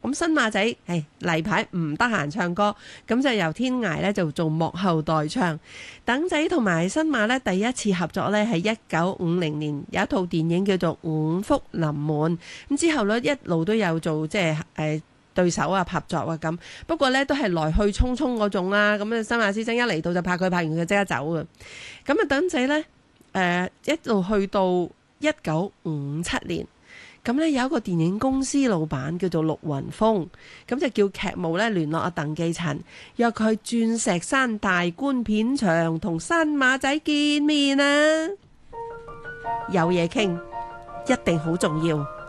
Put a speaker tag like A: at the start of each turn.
A: 咁新馬仔例牌唔得閒唱歌，咁就由天涯咧就做幕後代唱。等仔同埋新馬咧第一次合作咧係1950年，有一套電影叫做《五福臨門》，咁之後咧一路都有做即係對手啊合作啊咁，不過咧都係來去匆匆嗰種啦。咁啊新馬師曾一嚟到就拍佢，拍完佢即刻走嘅。咁啊等仔咧一路去到1957年。咁咧有一個電影公司老闆叫做陸雲峰，咁就叫劇務咧聯絡阿鄧寄塵，約佢去鑽石山大觀片場同新馬仔見面啊！有嘢傾，一定好重要。